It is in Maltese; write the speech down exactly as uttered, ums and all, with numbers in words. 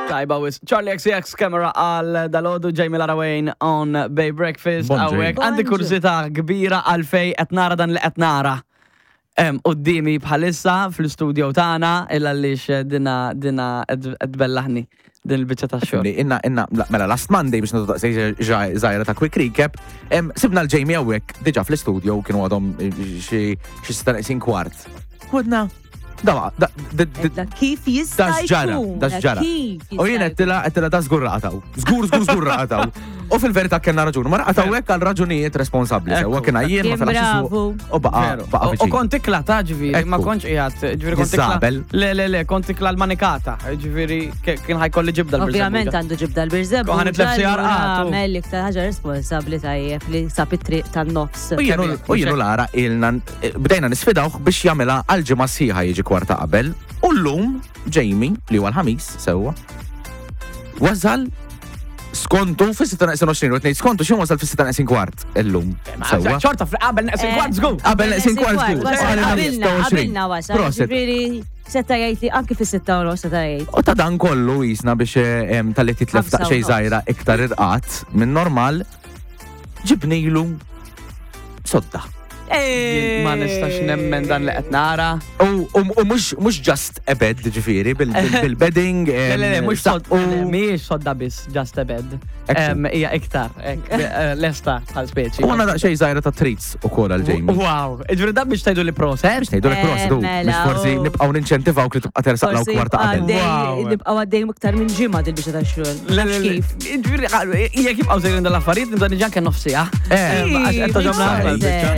Tajba wis. Charlie X C X camera għal dalodu Jamie Larawayne on Bay Breakfast. Għawek, għandi kurzita kbira għalfej etnara dan li etnara. Uddimi bħalissa fl-studio tana illa lix dina dina edbellaħni din il-bicċa ta' xogħol. Inna, inna, mela last Monday biex natu zaħira ta' quick recap, sibna l-Jamie għawek diġa fl-studio kienu għadhom xie stanqsin kwart. Għodna, da, da, da kif jista' jkun. Da xġara. U jien għettila, għettila da zgur raqataw. Zgur, zgur, zgur raqataw. U fil-verita kena raġun. Ma raqataw għek għal raġunijiet responsabli. U kena jien ma fil-ħassu. U baqa, U konti kla ta' ġviri, ma konċ iħat. Ġviri konti kla. Le, le, le, konti kla l-manikata. Ġviri, kien ħajkolli ġibda l-birzeb. Ovvijament għandu ġibda l-birzeb. Għanet lebsi għarqatu. Melli ktar ħagġa responsabli tajjeb li sab it-triq tan-nofs. U jienu Lara, bdejna nisfidawh biex jamela għal-ġimma siħa jiġi kwarta qabel. U l-lum, Jamie, li huwa l-ħamis, sewa, ważal skontu fis-sitta naqsin għoxrin, u t-nejt skontu xin wasal fis-sitta naqsin kwart il-lum. ċorta, qabel naqsin kwart zgur. Qabel naqsin kwart zgur. Qabilna wasal, ġifiri, setta jajti, anki fis-sitta u setta jajti. U ta' dan kollu jisna biex tal-li titlef ta' xej zaħira iktar irqat minn normal, ġibnilu sodda. Ma nistax nemmen dan li qed nara. U mux just ebed, ġifiri, bil-bedding. Le, le, le, mux sodda, miex sodda bis, just ebed. Ija iktar, lesta bħal-speċi. U għana da xej zaħira ta' treats u kola l-Jamie. Wow, iġveri da biex tajdu li proset? Biex tajdu li proset, u biex forsi nibqaw ninċentivaw kli tibqa tersaq law kwarta qabel. Nibqaw għaddej muktar minn ġimma dil biex ta' xogħol. Le, le, le, iġveri, jek jibqaw zejrin dal-affarijiet, nibda nġan kien nofsija. Eh,